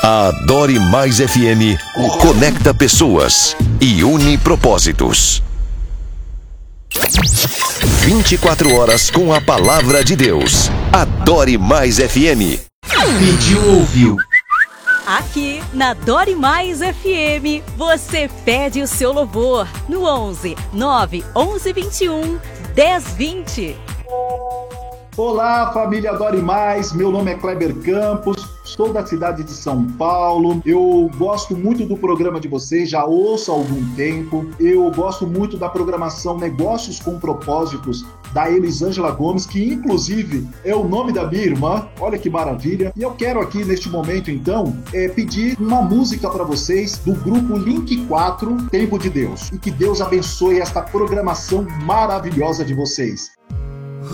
A Adore Mais FM conecta pessoas e une propósitos. 24 horas com a palavra de Deus. Adore Mais FM. Pediu, ouviu. Aqui na Adore Mais FM, você pede o seu louvor no 11 9 11 21 10 20. Olá, família Adore Mais, meu nome é Kleber Campos, sou da cidade de São Paulo, eu gosto muito do programa de vocês, já ouço há algum tempo, eu gosto muito da programação Negócios com Propósitos da Elisângela Gomes, que inclusive é o nome da minha irmã, olha que maravilha, e eu quero aqui neste momento então, pedir uma música para vocês do grupo Link 4, Tempo de Deus, e que Deus abençoe esta programação maravilhosa de vocês.